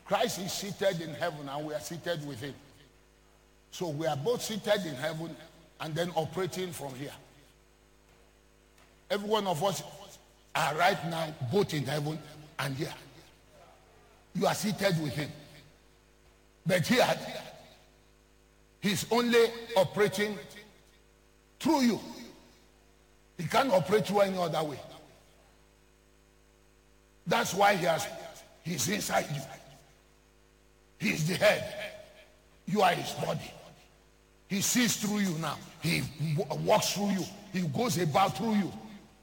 Christ is seated in heaven and we are seated with him. So we are both seated in heaven and then operating from here. Every one of us are right now both in heaven and here. You are seated with him. But here, he's only operating through you. He can't operate through any other way. That's why he's inside you. He's the head. You are his body. He sees through you now. He walks through you. He goes about through you.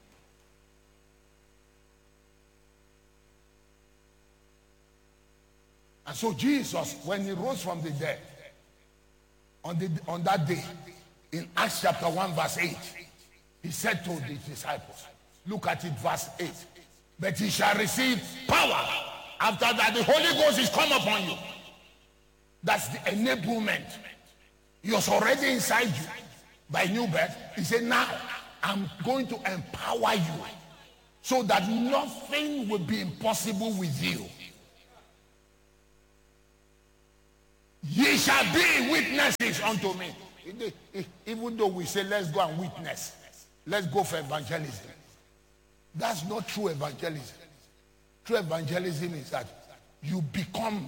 And so Jesus, when he rose from the dead, on that day, in Acts chapter 1 verse 8, he said to the disciples, look at it, verse 8, but he shall receive power after that the Holy Ghost is come upon you. That's the enablement. He was already inside you by new birth. He said, now I'm going to empower you so that nothing will be impossible with you. Ye shall be witnesses unto me. Even though we say let's go and witness, let's go for evangelism, that's not true evangelism. True evangelism is that you become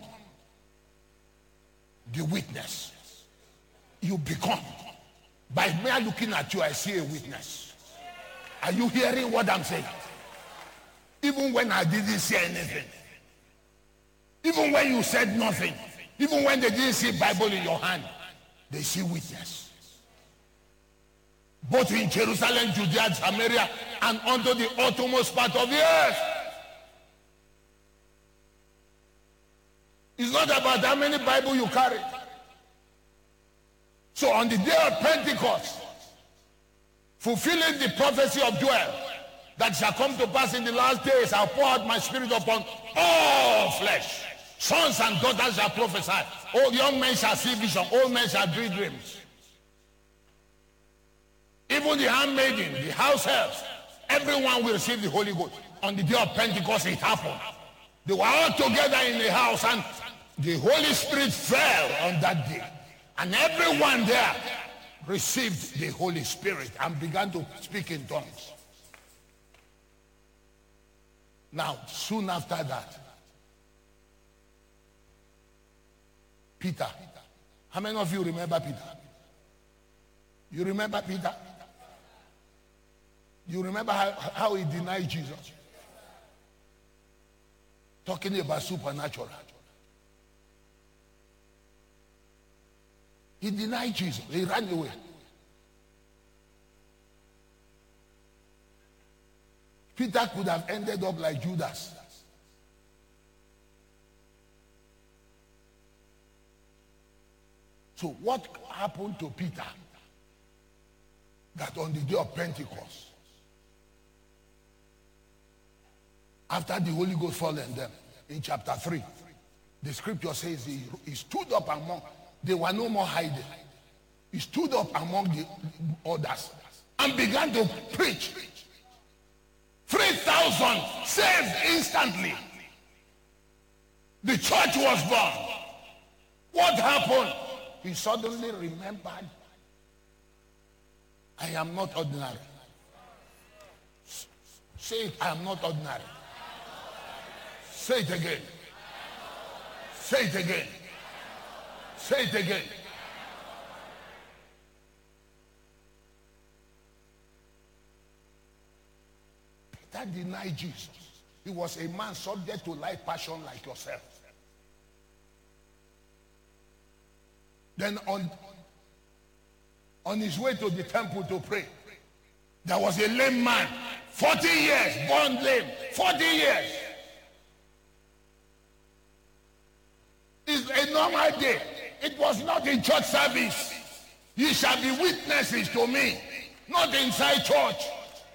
the witness. You become. By mere looking at you, I see a witness. Are you hearing what I'm saying? Even when I didn't say anything, even when you said nothing, even when they didn't see Bible in your hand, they see witness. Both in Jerusalem, Judea, Samaria, and unto the uttermost part of the earth. It's not about how many Bible you carry. So on the day of Pentecost, fulfilling the prophecy of Joel, that shall come to pass in the last days, I'll pour out my spirit upon all flesh. Sons and daughters shall prophesy. Old young men shall see vision. Old men shall dream dreams. Even the handmaiden, the house helps, everyone will receive the Holy Ghost. On the day of Pentecost, it happened. They were all together in the house and the Holy Spirit fell on that day. And everyone there received the Holy Spirit and began to speak in tongues. Now, soon after that, Peter. How many of you remember Peter? You remember Peter? You remember how he denied Jesus? Talking about supernatural. He denied Jesus. He ran away. Peter could have ended up like Judas. So what happened to Peter? That on the day of Pentecost, after the Holy Ghost fell on them, in chapter 3, the scripture says he stood up among, they were no more hiding. He stood up among the others and began to preach. 3,000 saved instantly. The church was born. What happened? He suddenly remembered, I am not ordinary. Say it, I am not ordinary. Say it again. Say it again. Say it again. Peter denied Jesus. He was a man subject to life passion like yourself. Then on his way to the temple to pray, there was a lame man, 40 years, born lame, 40 years. It's a normal day. It was not in church service. Ye shall be witnesses to me, not inside church.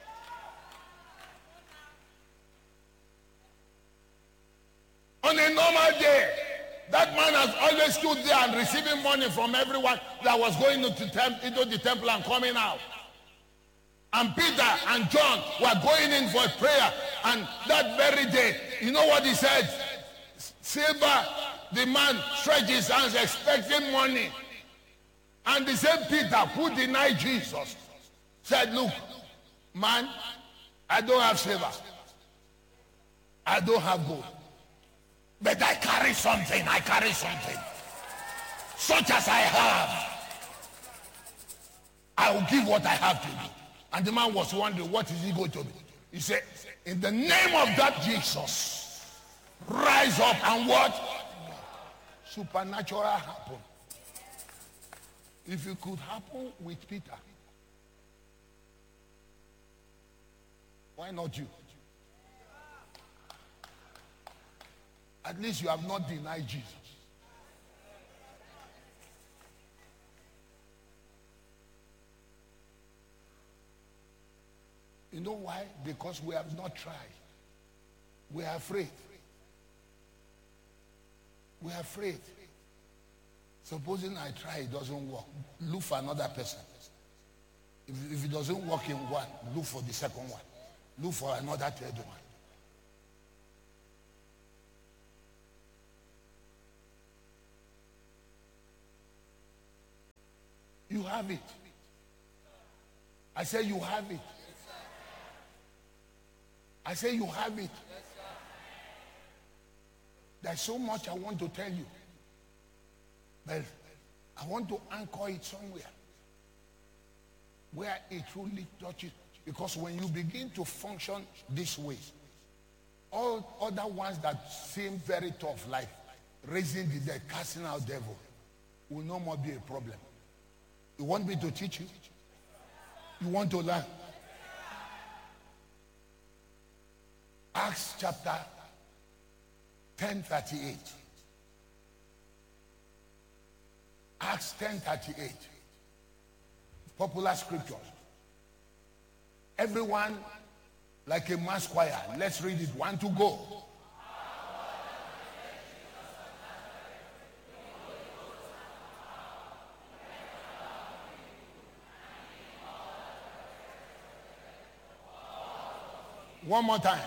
On a normal day, that man has always stood there and receiving money from everyone that was going into the temple and coming out. And Peter and John were going in for a prayer. And that very day, you know what he said? Silver The man stretched his hands expecting money. And the same Peter who denied Jesus said, look, man, I don't have silver. I don't have gold. But I carry something. I carry something. Such as I have. I will give what I have to you. And the man was wondering, what is he going to do? He said, in the name of that Jesus, rise up and what? Supernatural happen. If it could happen with Peter, why not you? At least you have not denied Jesus. You know why? Because we have not tried. We are afraid. We are afraid. Supposing I try, it doesn't work. Look for another person. If it doesn't work in one, look for the second one. Look for another third one. You have it. I say you have it. I say you have it. There's so much I want to tell you. But I want to anchor it somewhere where it truly touches. Because when you begin to function this way, all other ones that seem very tough, like raising the dead, casting out devil, will no more be a problem. You want me to teach you? You want to learn? Acts chapter 10:38. Acts 10:38. Popular scripture. Everyone like a mass choir. Let's read it. 1, 2, go. One more time.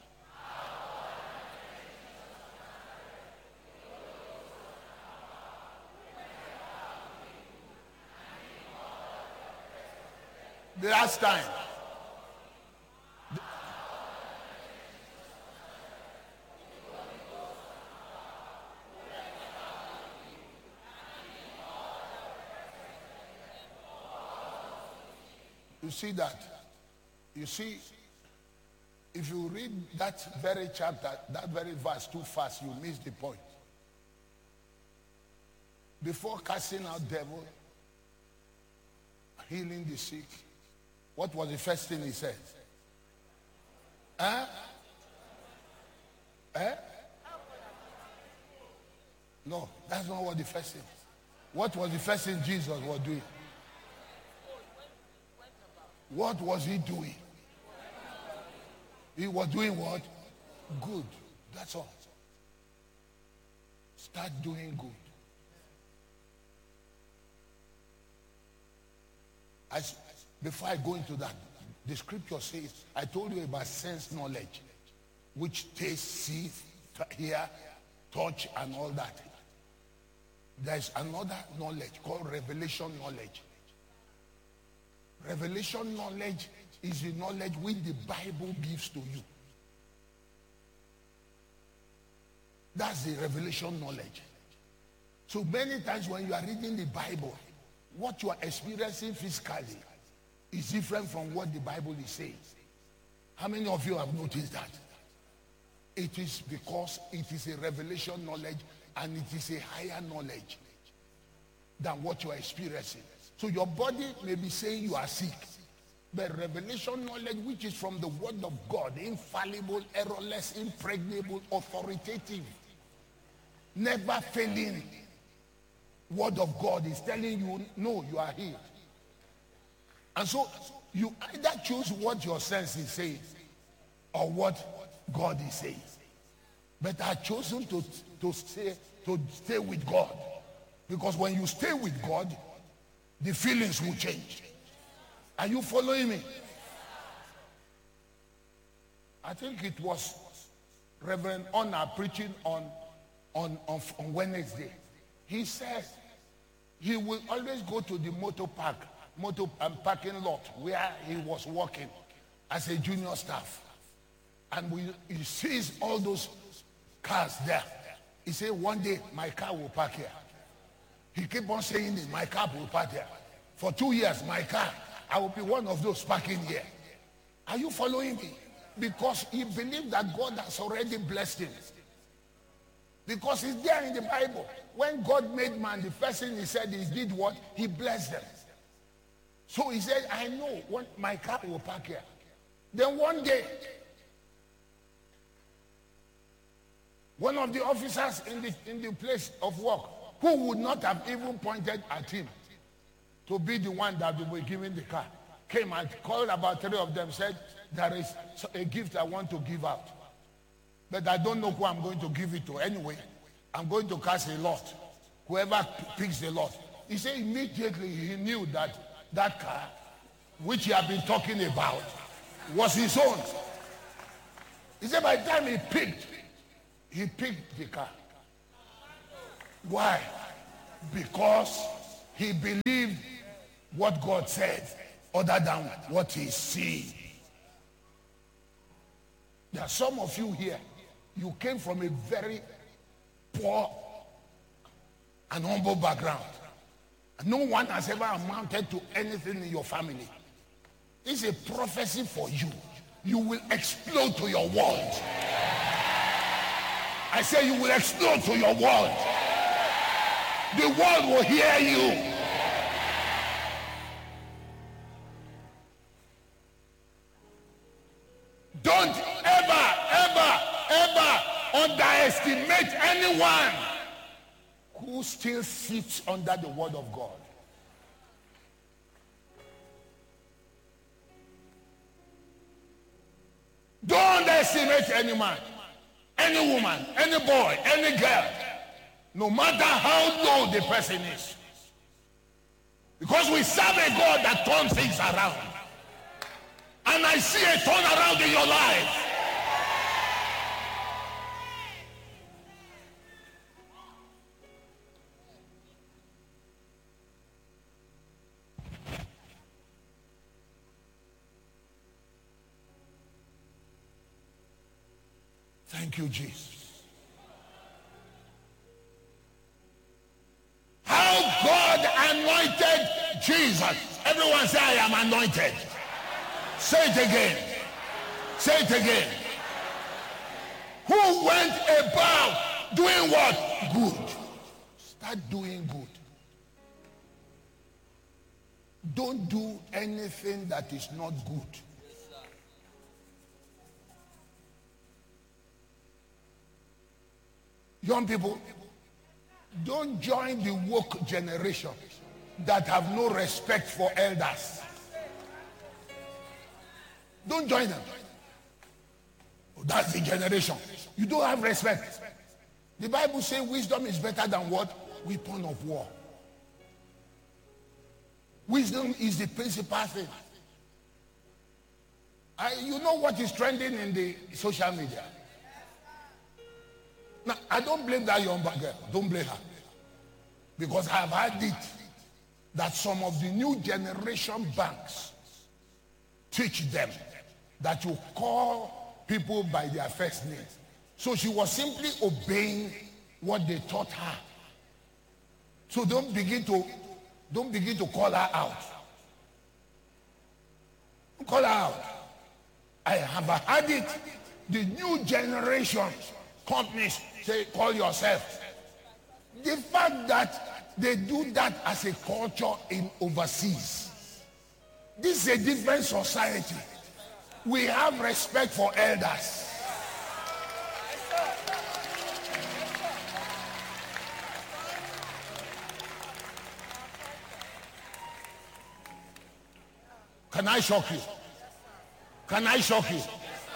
The last time. You see that? You see, if you read that very chapter, that very verse too fast, you miss the point. Before casting out devil, healing the sick, what was the first thing he said? Huh? Eh? No, that's not what the first thing. What was the first thing Jesus was doing? What was he doing? He was doing what? Good. That's all. Start doing good. Before I go into that, the scripture says, I told you about sense knowledge, which taste, see, hear, touch, and all that. There's another knowledge called revelation knowledge. Revelation knowledge is the knowledge which the Bible gives to you. That's the revelation knowledge. So many times when you are reading the Bible, what you are experiencing physically is different from what the Bible is saying. How many of you have noticed that? It is because it is a revelation knowledge and it is a higher knowledge than what you are experiencing. So your body may be saying you are sick, but revelation knowledge, which is from the word of God, infallible, errorless, impregnable, authoritative, never failing word of God is telling you, no, you are healed. And so you either choose what your sense is saying or what God is saying. But I've chosen to stay with God. Because when you stay with God, the feelings will change. Are you following me? I think it was Reverend Honor preaching on on Wednesday. He says he will always go to the parking lot where he was working as a junior staff. And he sees all those cars there. He said, one day my car will park here. He keep on saying it, my car will park here. For 2 years, my car, I will be one of those parking here. Are you following me? Because he believed that God has already blessed him. Because it's there in the Bible. When God made man, the first thing he said, he did what? He blessed them. So he said, I know my car will park here. Then one day, one of the officers in the place of work, who would not have even pointed at him to be the one that we were giving the car, came and called about 3 of them, said, there is a gift I want to give out. But I don't know who I'm going to give it to. Anyway, I'm going to cast a lot. Whoever picks the lot. He said immediately he knew that car, which he had been talking about, was his own. He said by the time he picked the car. Why? Because he believed what God said other than what he sees. There are some of you here, you came from a very poor and humble background. No one has ever amounted to anything in your family. It's a prophecy for you. You will explode to your world. I say you will explode to your world. The world will hear you. Don't ever underestimate anyone who still sits under the word of God. Don't underestimate any man, any woman, any boy, any girl, no matter how low the person is. Because we serve a God that turns things around. And I see a turnaround in your life. Thank you, Jesus. How God anointed Jesus. Everyone say, I am anointed. Say it again. Say it again. Who went about doing what? Good. Start doing good. Don't do anything that is not good. Young people, don't join the woke generation that have no respect for elders. Don't join them. Oh, that's the generation. You don't have respect. The Bible says wisdom is better than what? Weapon of war. Wisdom is the principal thing. You know what is trending in the social media? Now, I don't blame that young girl. Don't blame her. Because I have heard it that some of the new generation banks teach them that you call people by their first name. So she was simply obeying what they taught her. So don't begin to call her out. Don't call her out. I have heard it. The new generation companies say, call yourself. The fact that they do that as a culture in overseas. This is a different society. We have respect for elders. Can I shock you? Can I shock you?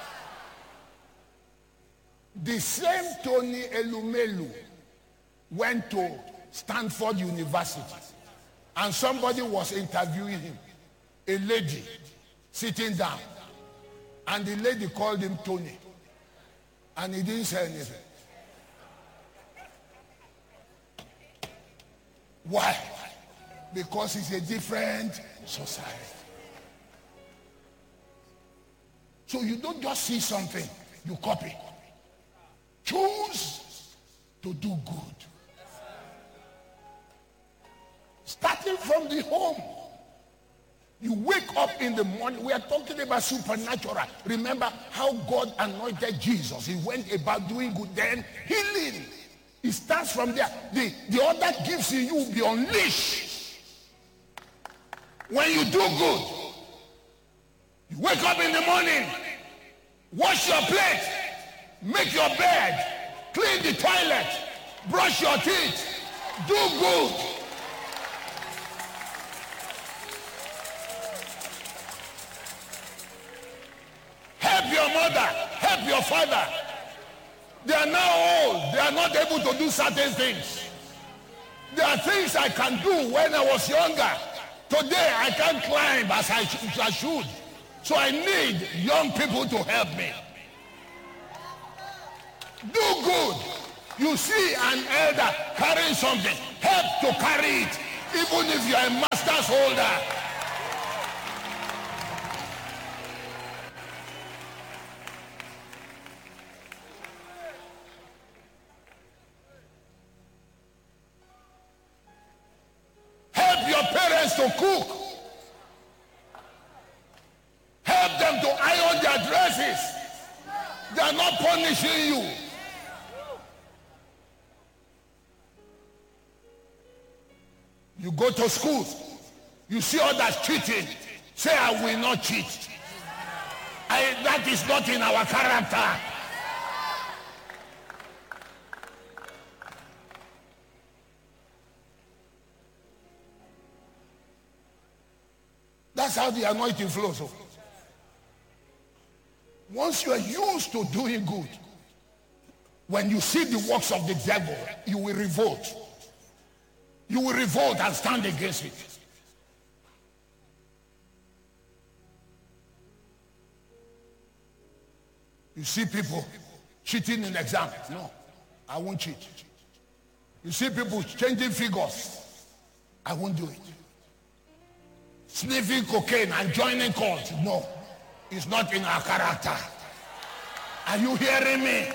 The same Tony Elumelu went to Stanford University and somebody was interviewing him, a lady sitting down, and the lady called him Tony and he didn't say anything. Why? Because it's a different society. So you don't just see something, you copy. Choose to do good. Starting from the home. You wake up in the morning. We are talking about supernatural. Remember how God anointed Jesus. He went about doing good, then healing. It starts from there. The other gifts in you will be unleashed. When you do good, you wake up in the morning, wash your plate, make your bed, clean the toilet, brush your teeth, do good. Help your mother, help your father. They are now old. They are not able to do certain things. There are things I can do when I was younger. Today I can't climb as I should. So I need young people to help me. Do good. You see an elder carrying something, help to carry it, even if you are a master's holder. Help your parents to cook. Help them to iron their dresses. They are not punishing you. You go to school, you see others cheating. Say, I will not cheat. That is not in our character. That's how the anointing flows. Once you are used to doing good, when you see the works of the devil, you will revolt. You will revolt and stand against it. You see people cheating in exam. No, I won't cheat. You see people changing figures. I won't do it. Sniffing cocaine and joining cults. No, it's not in our character. Are you hearing me?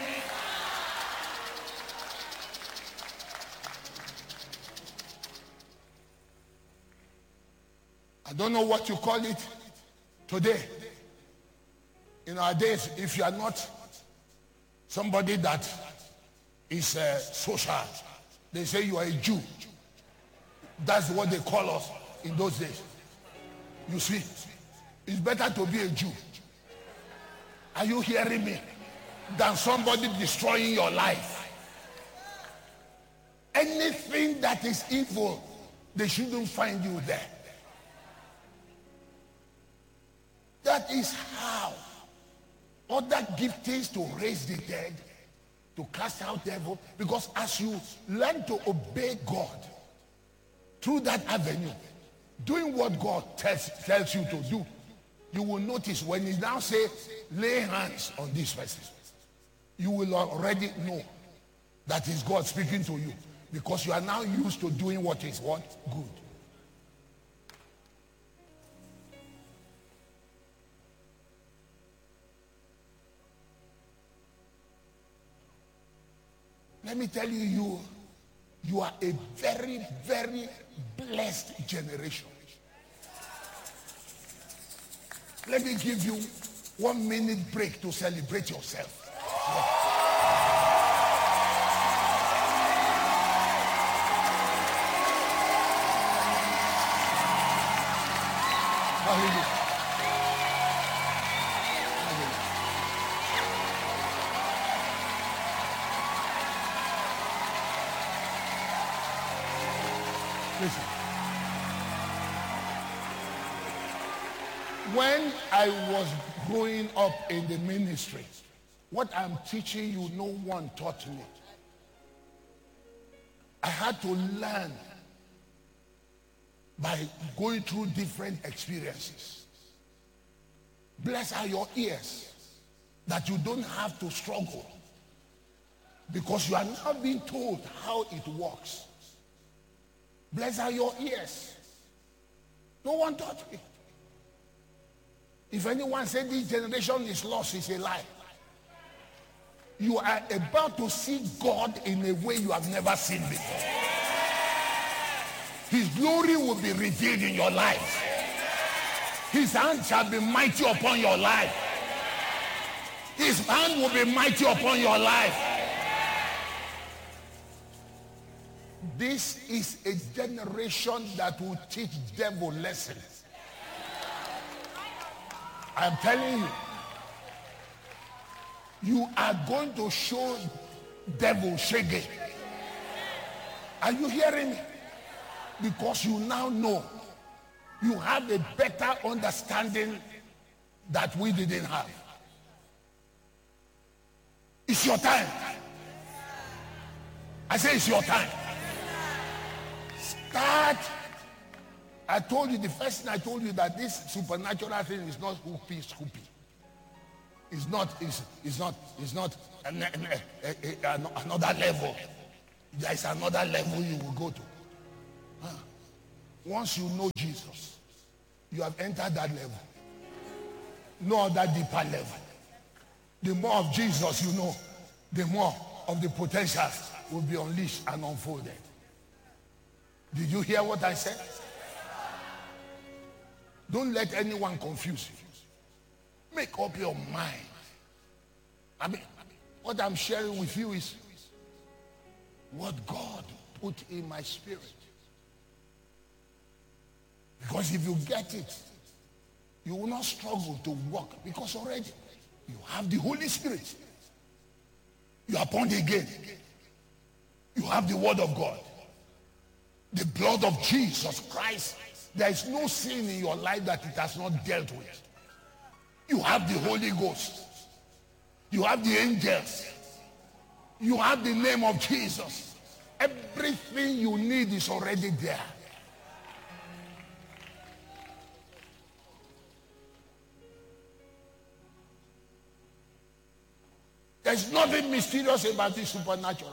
I don't know what you call it today. In our days, if you are not somebody that is social, they say you are a Jew. That's what they call us in those days. You see, it's better to be a Jew. Are you hearing me? Than somebody destroying your life. Anything that is evil, they shouldn't find you there. That is how other giftings to raise the dead, to cast out devil, because as you learn to obey God through that avenue, doing what God tells you to do, you will notice when he now says, lay hands on this person, you will already know that is God speaking to you, because you are now used to doing what is what? Good. Let me tell you, you are a very, very blessed generation. Let me give you 1 minute break to celebrate yourself. Hallelujah. Listen. When I was growing up in the ministry, what I'm teaching you, no one taught me. I had to learn by going through different experiences. Blessed are your ears that you don't have to struggle, because you are now being told how it works. Blessed are your ears. No one taught me. If anyone said this generation is lost, it's a lie. You are about to see God in a way you have never seen before. His glory will be revealed in your life. His hand shall be mighty upon your life. His hand will be mighty upon your life. This is a generation that will teach devil lessons. I'm telling you, you are going to show devil shege. Are you hearing me? Because you now know. You have a better understanding that we didn't have. It's your time. I say it's your time. Start. I told you, the first thing I told you, that this supernatural thing is not scoopy. It's not another level. There is another level you will go to. Once you know Jesus, you have entered that level. No other deeper level. The more of Jesus you know, the more of the potentials will be unleashed and unfolded. Did you hear what I said? Don't let anyone confuse you. Make up your mind. I mean, what I'm sharing with you is what God put in my spirit. Because if you get it, you will not struggle to walk, because already you have the Holy Spirit. You are born again. You have the Word of God. The blood of Jesus Christ. There is no sin in your life that it has not dealt with. You have the Holy Ghost. You have the angels. You have the name of Jesus. Everything you need is already there. There's nothing mysterious about this supernatural.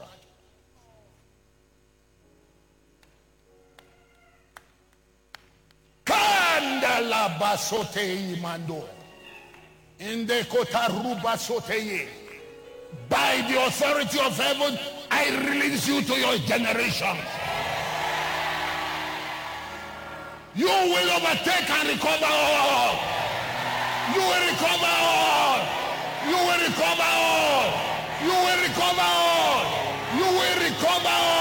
Kandala basote imando. Inde kotaruba soteye. By the authority of heaven, I release you to your generation. You will overtake and recover all. You will recover all. You will recover all. You will recover all. You will recover all.